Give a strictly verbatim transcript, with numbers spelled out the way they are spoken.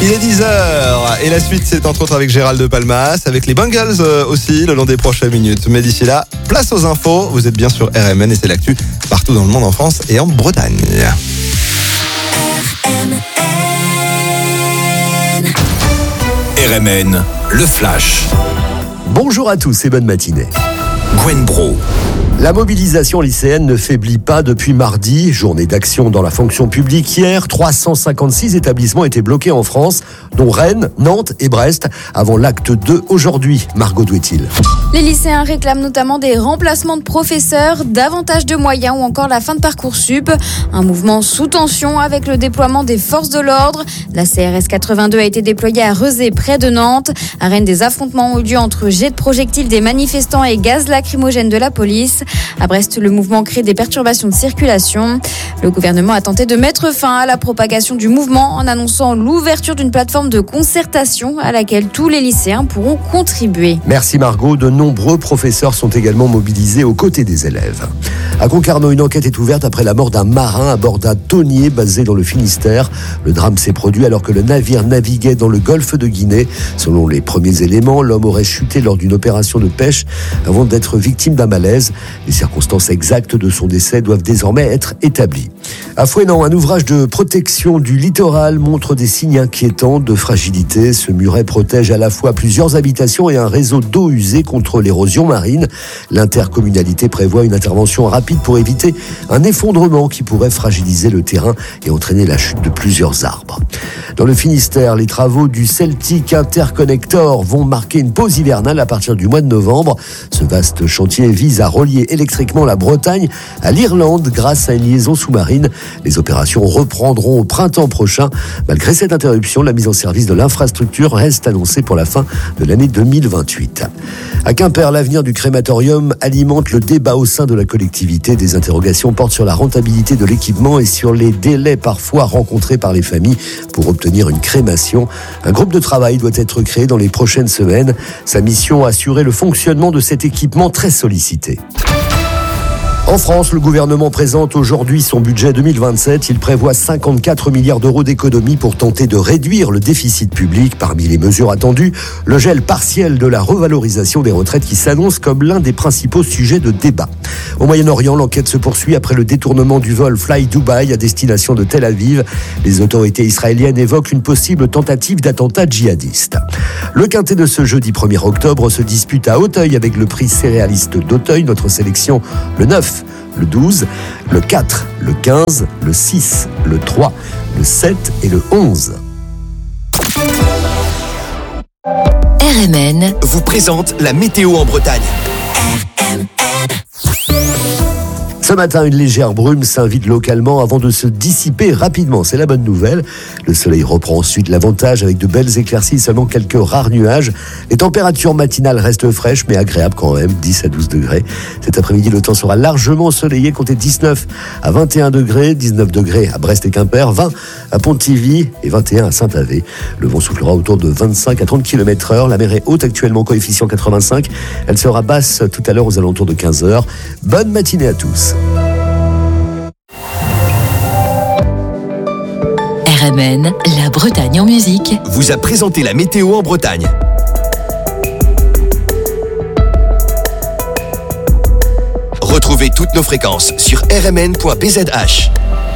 Il est dix heures et la suite c'est entre autres avec Gérald de Palmas, avec les Bengals aussi le long des prochaines minutes. Mais d'ici là, place aux infos, vous êtes bien sur R M N et c'est l'actu partout dans le monde en France et en Bretagne. R M N, le flash. Bonjour à tous et bonne matinée. Gwen Bro. La mobilisation lycéenne ne faiblit pas depuis mardi, journée d'action dans la fonction publique. Hier, trois cent cinquante-six établissements étaient bloqués en France, dont Rennes, Nantes et Brest, avant l'acte deux aujourd'hui. Margot Douetil. Les lycéens réclament notamment des remplacements de professeurs, davantage de moyens ou encore la fin de Parcoursup. Un mouvement sous tension avec le déploiement des forces de l'ordre. La C R S quatre-vingt-deux a été déployée à Rezé, près de Nantes. À Rennes, des affrontements ont eu lieu entre jets de projectiles des manifestants et gaz lacrymogène de la police. À Brest, le mouvement crée des perturbations de circulation. Le gouvernement a tenté de mettre fin à la propagation du mouvement en annonçant l'ouverture d'une plateforme de concertation à laquelle tous les lycéens pourront contribuer. Merci Margot. De nombreux professeurs sont également mobilisés aux côtés des élèves. À Concarneau, une enquête est ouverte après la mort d'un marin à bord d'un tonnier basé dans le Finistère. Le drame s'est produit alors que le navire naviguait dans le golfe de Guinée. Selon les premiers éléments, l'homme aurait chuté lors d'une opération de pêche avant d'être victime d'un malaise. Les circonstances exactes de son décès doivent désormais être établies. À Fouesnant, un ouvrage de protection du littoral montre des signes inquiétants de fragilité. Ce muret protège à la fois plusieurs habitations et un réseau d'eau usée contre l'érosion marine. L'intercommunalité prévoit une intervention rapide pour éviter un effondrement qui pourrait fragiliser le terrain et entraîner la chute de plusieurs arbres. Dans le Finistère, les travaux du Celtic Interconnector vont marquer une pause hivernale à partir du mois de novembre. Ce vaste chantier vise à relier électriquement la Bretagne à l'Irlande grâce à une liaison sous-marine. Les opérations reprendront au printemps prochain. Malgré cette interruption, la mise en service de l'infrastructure reste annoncée pour la fin de l'année deux mille vingt-huit. À Quimper, l'avenir du crématorium alimente le débat au sein de la collectivité. Des interrogations portent sur la rentabilité de l'équipement et sur les délais parfois rencontrés par les familles pour obtenir une crémation. Un groupe de travail doit être créé dans les prochaines semaines. Sa mission, assurer le fonctionnement de cet équipement très sollicité. En France, le gouvernement présente aujourd'hui son budget deux mille vingt-sept. Il prévoit cinquante-quatre milliards d'euros d'économies pour tenter de réduire le déficit public. Parmi les mesures attendues, le gel partiel de la revalorisation des retraites qui s'annonce comme l'un des principaux sujets de débat. Au Moyen-Orient, l'enquête se poursuit après le détournement du vol Fly Dubai à destination de Tel Aviv. Les autorités israéliennes évoquent une possible tentative d'attentat djihadiste. Le quintet de ce jeudi premier octobre se dispute à Auteuil avec le prix céréaliste d'Auteuil. Notre sélection, le neuf, le douze, le quatre, le quinze, le six, le trois, le sept et le onze. R M N vous présente la météo en Bretagne. R M N. Ce matin, une légère brume s'invite localement avant de se dissiper rapidement. C'est la bonne nouvelle. Le soleil reprend ensuite l'avantage avec de belles éclaircies, seulement quelques rares nuages. Les températures matinales restent fraîches mais agréables quand même, dix à douze degrés. Cet après-midi, le temps sera largement ensoleillé, comptez dix-neuf à vingt et un degrés, dix-neuf degrés à Brest et Quimper, vingt à Pontivy et vingt et un à Saint-Avé. Le vent soufflera autour de vingt-cinq à trente kilomètres heure. La mer est haute actuellement, coefficient quatre-vingt-cinq. Elle sera basse tout à l'heure aux alentours de quinze heures. Bonne matinée à tous. R M N, la Bretagne en musique, vous a présenté la météo en Bretagne. Retrouvez toutes nos fréquences sur r m n point b z h.